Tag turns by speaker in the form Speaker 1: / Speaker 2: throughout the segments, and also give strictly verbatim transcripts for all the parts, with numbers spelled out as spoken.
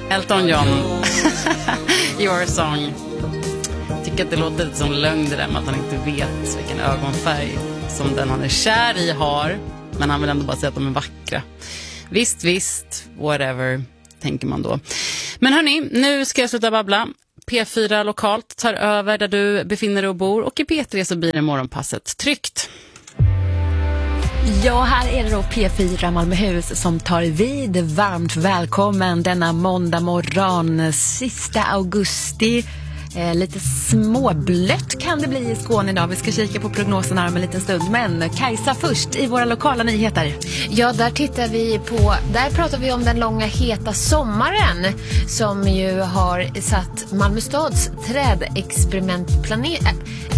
Speaker 1: Elton John. Your Song. Jag tycker att det låter lite som lögn det där med att han inte vet vilken ögonfärg som den han är kär i har. Men han vill ändå bara säga att de är vackra. Visst, visst, whatever, tänker man då. Men hörni, nu ska jag sluta babbla. P fyra lokalt tar över där du befinner dig och bor. Och i P tre så blir det morgonpasset tryggt.
Speaker 2: Ja, här är det då P fyra Malmöhus som tar vid. Varmt välkommen denna måndag morgon, sista augusti. Eh, lite småblött kan det bli i Skåne idag. Vi ska kika på prognosen här om en liten stund. Men Kajsa först i våra lokala nyheter.
Speaker 3: Ja, där tittar vi på, där pratar vi om den långa heta sommaren som ju har satt Malmö stads trädexperimentplane-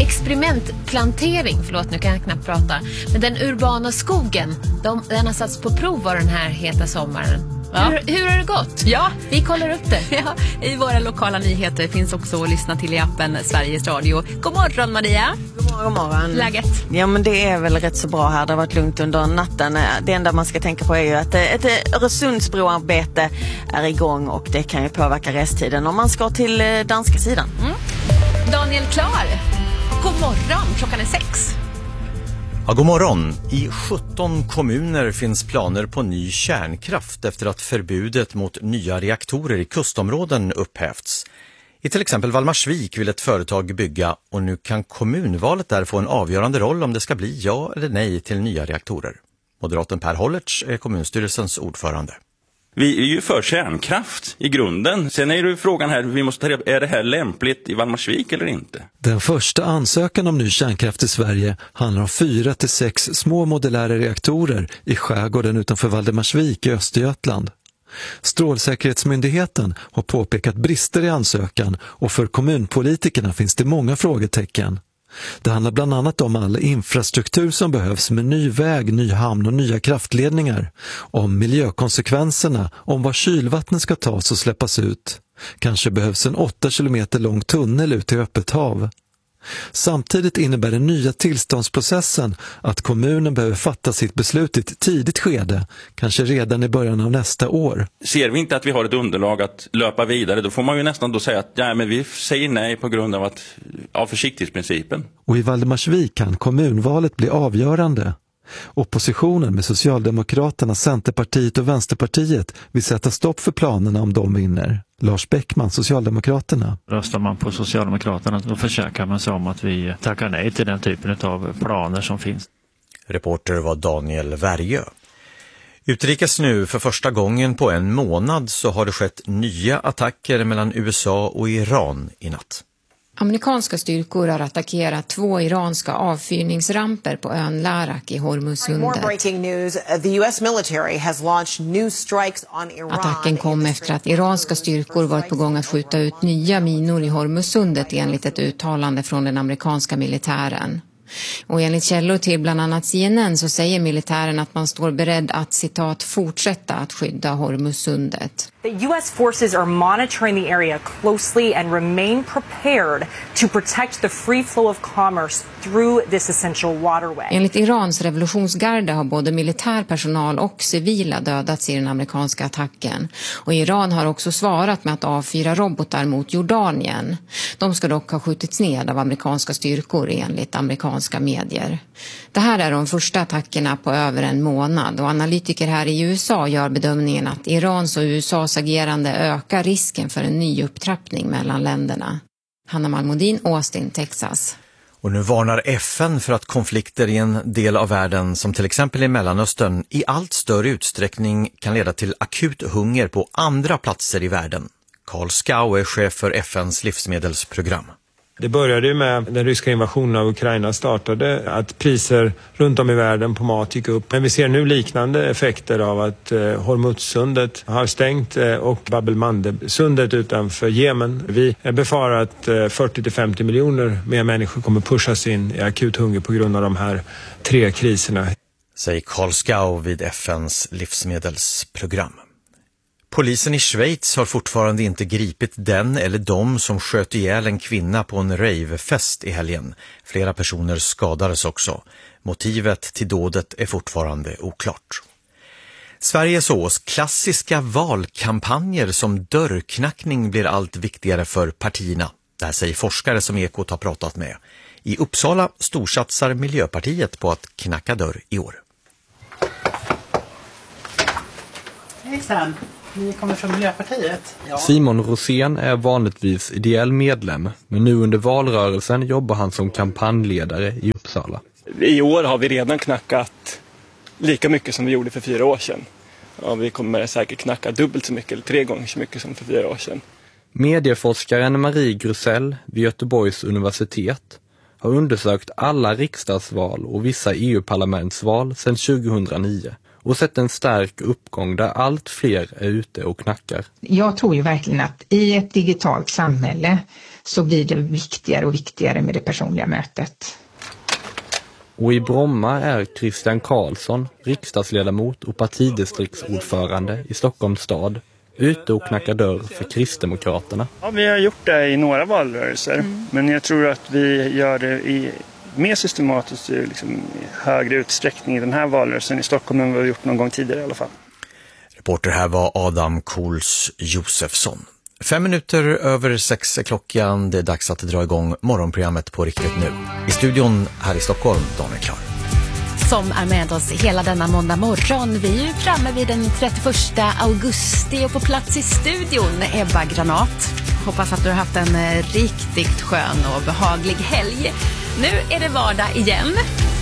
Speaker 3: experimentplantering, förlåt nu kan jag knappt prata, men den urbana skogen, de, den har satts på prov av den här heta sommaren. Ja. Hur, hur har det gått?
Speaker 2: Ja,
Speaker 3: vi kollar upp det.
Speaker 2: Ja, i våra lokala nyheter finns också att lyssna till i appen Sveriges Radio. God morgon Maria.
Speaker 4: God morgon, god morgon.
Speaker 2: Läget?
Speaker 4: Ja, men det är väl rätt så bra här. Det har varit lugnt under natten. Det enda man ska tänka på är ju att ett Öresundsbroarbete är igång och det kan ju påverka restiden om man ska till danska sidan.
Speaker 2: Mm. Daniel Klar. God morgon, klockan är sex.
Speaker 5: Ja, god morgon. I sjutton kommuner finns planer på ny kärnkraft efter att förbudet mot nya reaktorer i kustområden upphävts. I till exempel Valdemarsvik vill ett företag bygga och nu kan kommunvalet där få en avgörande roll om det ska bli ja eller nej till nya reaktorer. Moderaten Per Hollertz är kommunstyrelsens ordförande.
Speaker 6: Vi är ju för kärnkraft i grunden. Sen är det frågan här, vi måste ta reda på, är det här lämpligt i Valdemarsvik eller inte?
Speaker 7: Den första ansökan om ny kärnkraft i Sverige handlar om fyra till sex små modulära reaktorer i skärgården utanför Valdemarsvik i Östergötland. Strålsäkerhetsmyndigheten har påpekat brister i ansökan och för kommunpolitikerna finns det många frågetecken. Det handlar bland annat om all infrastruktur som behövs med ny väg, ny hamn och nya kraftledningar. Om miljökonsekvenserna, om var kylvattnet ska tas och släppas ut. Kanske behövs en åtta kilometer lång tunnel ut till öppet hav. Samtidigt innebär den nya tillståndsprocessen att kommunen behöver fatta sitt beslut i ett tidigt skede, kanske redan i början av nästa år.
Speaker 6: Ser vi inte att vi har ett underlag att löpa vidare, då får man ju nästan då säga att ja, men vi säger nej på grund av, att, av försiktighetsprincipen.
Speaker 7: Och i Valdemarsvik kan kommunvalet bli avgörande. Oppositionen med Socialdemokraterna, Centerpartiet och Vänsterpartiet vill sätta stopp för planerna om de vinner. Lars Bäckman, Socialdemokraterna.
Speaker 8: Röstar man på Socialdemokraterna då försöker man sig om att vi tackar nej till den typen av planer som finns.
Speaker 5: Reporter var Daniel Värjö. Utrikes nu, för första gången på en månad så har det skett nya attacker mellan U S A och Iran i natt.
Speaker 9: Amerikanska styrkor har attackerat två iranska avfyrningsramper på ön Larak i Hormuzsundet. Attacken kom efter att iranska styrkor varit på gång att skjuta ut nya minor i Hormuzsundet enligt ett uttalande från den amerikanska militären. Och enligt källor till bland annat C N N så säger militären att man står beredd att citat fortsätta att skydda Hormuzsundet.
Speaker 10: The U S forces are monitoring the area closely and remain prepared to protect the free flow of commerce through this essential waterway.
Speaker 9: Enligt Irans revolutionsgarde har både militär personal och civila dödats i den amerikanska attacken. Och Iran har också svarat med att avfyra robotar mot Jordanien. De ska dock ha skjutits ned av amerikanska styrkor enligt amerikanska medier. Det här är de första attackerna på över en månad och analytiker här i U S A gör bedömningen att Irans och U S A:s agerande ökar risken för en ny upptrappning mellan länderna. Hanna Malmodin, Austin, Texas.
Speaker 5: Och nu varnar F N för att konflikter i en del av världen, som till exempel i Mellanöstern, i allt större utsträckning kan leda till akut hunger på andra platser i världen. Carl Skau är chef för F N:s livsmedelsprogram.
Speaker 11: Det började ju med den ryska invasionen av Ukraina startade, att priser runt om i världen på mat gick upp. Men vi ser nu liknande effekter av att eh, Hormuzsundet har stängt eh, och Bab el-Mandeb-sundet utanför Jemen. Vi befarar att eh, fyrtio till femtio miljoner mer människor kommer pushas in i akut hunger på grund av de här tre kriserna.
Speaker 5: Säger Carl Skau vid F N:s livsmedelsprogram. Polisen i Schweiz har fortfarande inte gripit den eller de som sköt ihjäl en kvinna på en ravefest i helgen. Flera personer skadades också. Motivet till dådet är fortfarande oklart. Sveriges Ås klassiska valkampanjer som dörrknackning blir allt viktigare för partierna. Det här säger forskare som Ekot har pratat med. I Uppsala storsatsar Miljöpartiet på att knacka dörr i år.
Speaker 12: Hejsan, ni kommer från Miljöpartiet. Ja.
Speaker 13: Simon Rosén är vanligtvis ideell medlem, men nu under valrörelsen jobbar han som kampanjledare i Uppsala.
Speaker 14: I år har vi redan knackat lika mycket som vi gjorde för fyra år sedan. Ja, vi kommer säkert knacka dubbelt så mycket eller tre gånger så mycket som för fyra år sedan.
Speaker 13: Medieforskaren Marie Grusell vid Göteborgs universitet har undersökt alla riksdagsval och vissa E U-parlamentsval sedan tjugohundranio och sett en stark uppgång där allt fler är ute och knackar.
Speaker 15: Jag tror ju verkligen att i ett digitalt samhälle så blir det viktigare och viktigare med det personliga mötet.
Speaker 13: Och i Bromma är Christian Karlsson, riksdagsledamot och partidistriktsordförande i Stockholms stad, ute och knackar dörr för Kristdemokraterna.
Speaker 16: Ja, vi har gjort det i några valrörelser, mm. men jag tror att vi gör det i mer systematiskt liksom, i högre utsträckning i den här valrörelsen i Stockholm än vad vi har gjort någon gång tidigare i alla fall.
Speaker 5: Reporter här var Adam Kohls Josefsson. Fem minuter över sex är klockan. Det är dags att dra igång morgonprogrammet på riktigt nu. I studion här i Stockholm, Daniel Klar.
Speaker 2: Som är med oss hela denna måndag morgon. Vi är ju framme vid den trettioförsta augusti och på plats i studion Ebba Granat. Hoppas att du har haft en riktigt skön och behaglig helg. Nu är det vardag igen.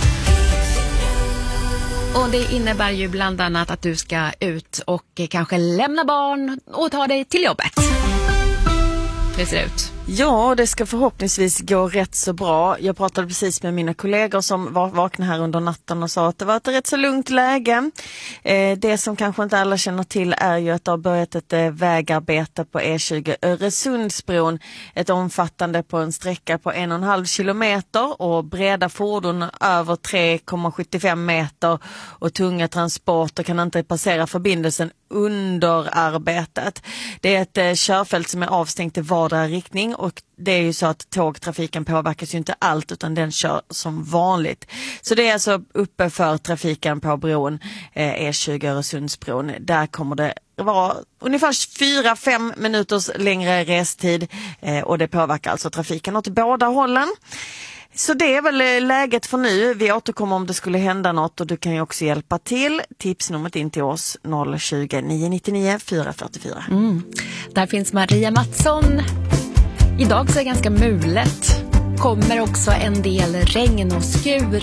Speaker 2: Och det innebär ju bland annat att du ska ut och kanske lämna barn och ta dig till jobbet. Hur ser det ut?
Speaker 4: Ja, det ska förhoppningsvis gå rätt så bra. Jag pratade precis med mina kollegor som var vakna här under natten och sa att det var ett rätt så lugnt läge. Eh, det som kanske inte alla känner till är ju att det har börjat ett eh, vägarbete på E tjugo Öresundsbron. Ett omfattande på en sträcka på en och en halv kilometer och breda fordon över tre komma sjuttiofem meter och tunga transporter kan inte passera förbindelsen under arbetet. Det är ett eh, körfält som är avstängt i vardera riktning. Och det är ju så att tågtrafiken påverkas ju inte allt utan den kör som vanligt. Så det är alltså uppe för trafiken på bron, eh, E tjugo Öresundsbron. Där kommer det vara ungefär fyra fem minuters längre restid eh, och det påverkar alltså trafiken åt båda hållen. Så det är väl läget för nu. Vi återkommer om det skulle hända något och du kan ju också hjälpa till. Tipsnumret in till oss noll tjugo, nio nio fyra fyra fyra.
Speaker 2: Mm. Där finns Maria Mattsson. Idag så är det ganska mulet. Kommer också en del regn och skur